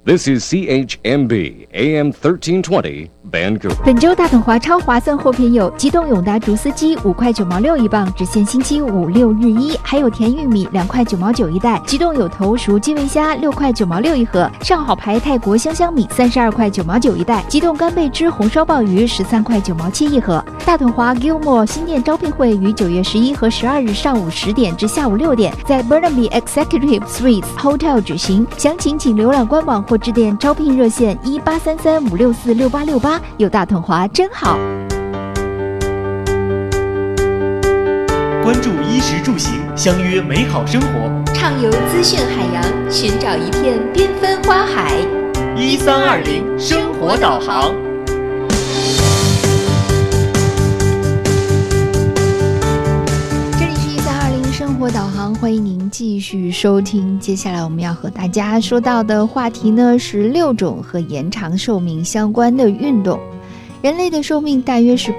This is CHMB AM 1320 Vancouver。 本周大统华超划算货品有机动永达竹丝鸡5块9毛6一磅，只限星期五六日一；还有甜玉米2块9毛9一袋，机动有头熟基围虾6块9毛6一盒，上好牌泰国香香米32块9毛9一袋，机动干贝汁红烧鲍鱼13块9毛7一盒。大统华 Gilmore 新店招聘会于9月11和12日上午10点至下午6点，在 Burnaby Executive Suites Hotel 举行。详情请浏览官网或致电招聘热线1833-564-6868。有大统华真好。 关注衣食住行，相约美好生活， 畅游资讯海洋，寻找一片缤纷花海。 1320生活导航。 这里是1320生活导航，欢迎您继续收听。接下来我们要和大家说到的话题呢，是6种和延长寿命相关的运动。人类的寿命大约是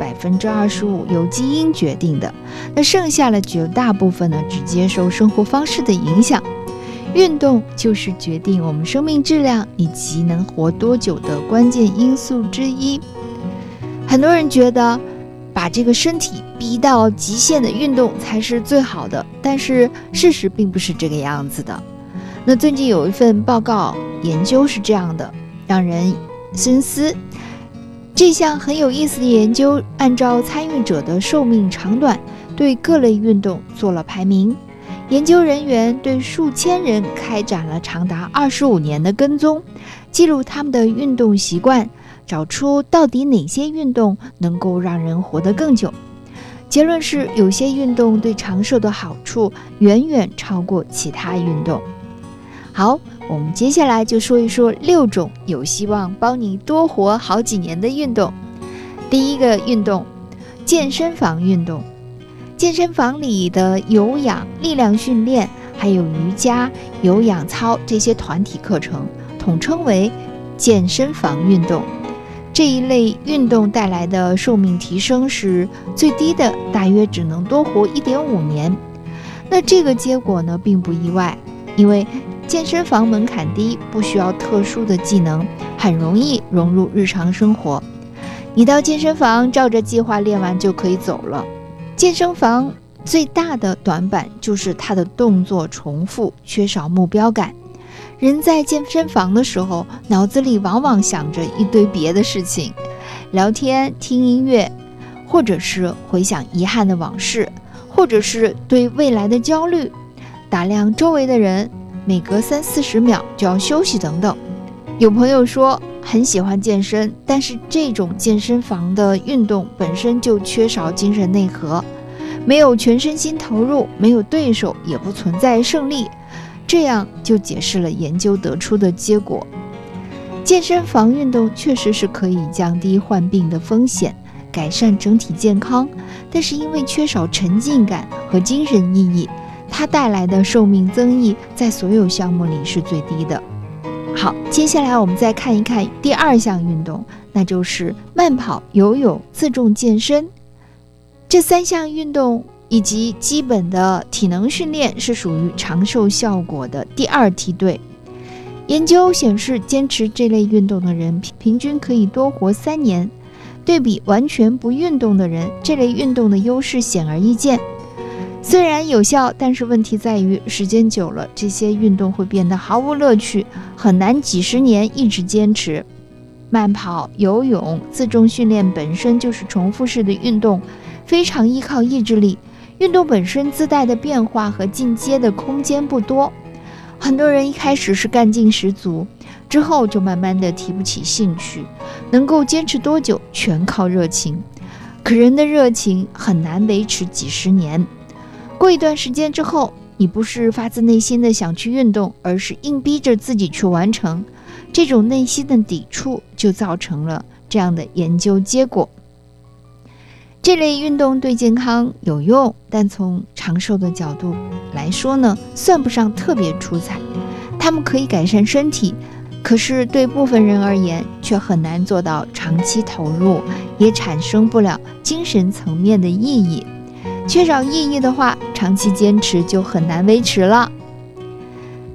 25%由基因决定的，那剩下了绝大部分呢，只接受生活方式的影响。运动就是决定我们生命质量以及能活多久的关键因素之一。很多人觉得把这个身体逼到极限的运动才是最好的，但是事实并不是这个样子的。那最近有一份报告研究是这样的，让人深思。这项很有意思的研究按照参与者的寿命长短对各类运动做了排名。研究人员对数千人开展了长达25年的跟踪，记录他们的运动习惯，找出到底哪些运动能够让人活得更久。结论是，有些运动对长寿的好处远远超过其他运动。好，我们接下来就说一说6种有希望帮你多活好几年的运动。第一个运动，健身房运动。健身房里的有氧、力量训练，还有瑜伽、有氧操这些团体课程，统称为健身房运动。这一类运动带来的寿命提升是最低的，大约只能多活1.5年。那这个结果呢，并不意外，因为健身房门槛低，不需要特殊的技能，很容易融入日常生活。你到健身房照着计划练完就可以走了。健身房最大的短板就是它的动作重复，缺少目标感。人在健身房的时候，脑子里往往想着一堆别的事情，聊天、听音乐，或者是回想遗憾的往事，或者是对未来的焦虑，打量周围的人，每隔30-40秒就要休息等等。有朋友说很喜欢健身，但是这种健身房的运动本身就缺少精神内核，没有全身心投入，没有对手，也不存在胜利。这样就解释了研究得出的结果。健身房运动确实是可以降低患病的风险，改善整体健康，但是因为缺少沉浸感和精神意义，它带来的寿命增益在所有项目里是最低的。好，接下来我们再看一看第2项运动，那就是慢跑、游泳、自重健身。这3项运动以及基本的体能训练是属于长寿效果的第2梯队。研究显示，坚持这类运动的人平均可以多活3年，对比完全不运动的人，这类运动的优势显而易见。虽然有效，但是问题在于时间久了，这些运动会变得毫无乐趣，很难几十年一直坚持。慢跑、游泳、自重训练本身就是重复式的运动，非常依靠意志力，运动本身自带的变化和进阶的空间不多。很多人一开始是干劲十足，之后就慢慢的提不起兴趣，能够坚持多久全靠热情，可人的热情很难维持几十年。过一段时间之后，你不是发自内心的想去运动，而是硬逼着自己去完成，这种内心的抵触就造成了这样的研究结果。这类运动对健康有用，但从长寿的角度来说呢，算不上特别出彩。它们可以改善身体，可是对部分人而言却很难做到长期投入，也产生不了精神层面的意义。缺少意义的话，长期坚持就很难维持了。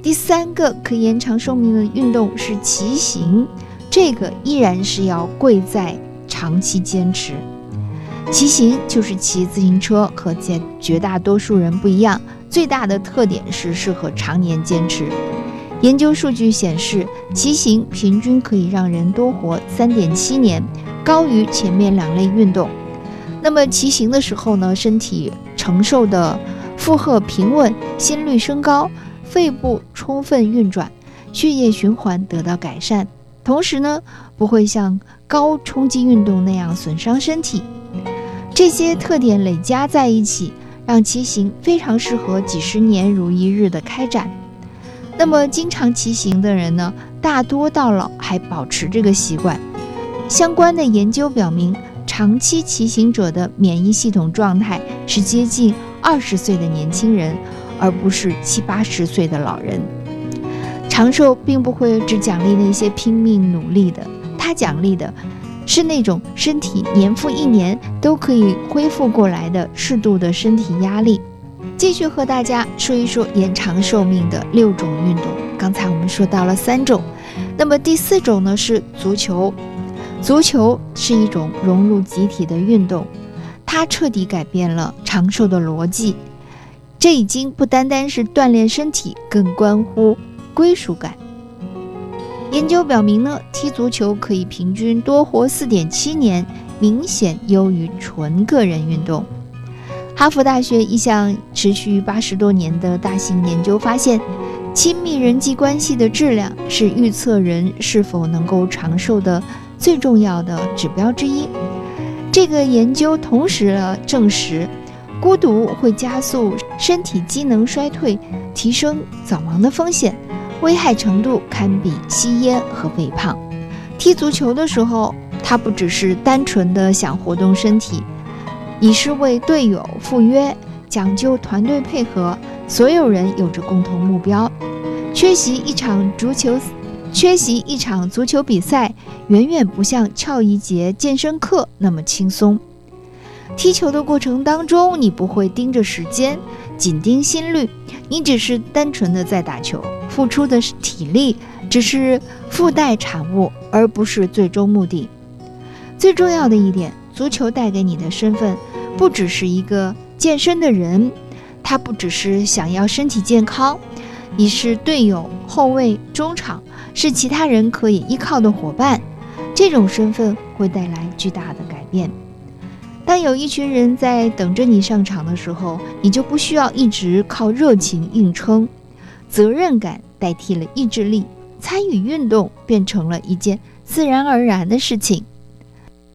第3个可以延长寿命的运动是骑行，这个依然是要贵在长期坚持。骑行就是骑自行车，和绝大多数人不一样，最大的特点是适合常年坚持。研究数据显示，骑行平均可以让人多活 3.7 年，高于前面2类运动。那么骑行的时候呢，身体承受的负荷平稳，心率升高，肺部充分运转，血液循环得到改善，同时呢，不会像高冲击运动那样损伤身体。这些特点累加在一起，让骑行非常适合几十年如一日的开展。那么经常骑行的人呢，大多到老还保持这个习惯。相关的研究表明，长期骑行者的免疫系统状态是接近20岁的年轻人，而不是70、80岁的老人。长寿并不会只奖励那些拼命努力的，它奖励的是那种身体年复一年都可以恢复过来的适度的身体压力。继续和大家说一说延长寿命的6种运动。刚才我们说到了3种，那么第4种呢是足球。足球是一种融入集体的运动，它彻底改变了长寿的逻辑。这已经不单单是锻炼身体，更关乎归属感。研究表明呢，踢足球可以平均多活 4.7 年，明显优于纯个人运动。哈佛大学一项持续80多年的大型研究发现，亲密人际关系的质量是预测人是否能够长寿的最重要的指标之一。这个研究同时证实，孤独会加速身体机能衰退，提升早亡的风险，危害程度堪比吸烟和肥胖。踢足球的时候，它不只是单纯的想活动身体，已是为队友赴约，讲究团队配合，所有人有着共同目标。缺席一场足球比赛，远远不像翘一节健身课那么轻松。踢球的过程当中，你不会盯着时间，紧盯心率，你只是单纯的在打球，付出的是体力，只是附带产物，而不是最终目的。最重要的一点，足球带给你的身份不只是一个健身的人，他不只是想要身体健康，你是队友、后卫、中场，是其他人可以依靠的伙伴。这种身份会带来巨大的改变。当有一群人在等着你上场的时候，你就不需要一直靠热情硬撑，责任感代替了意志力，参与运动变成了一件自然而然的事情。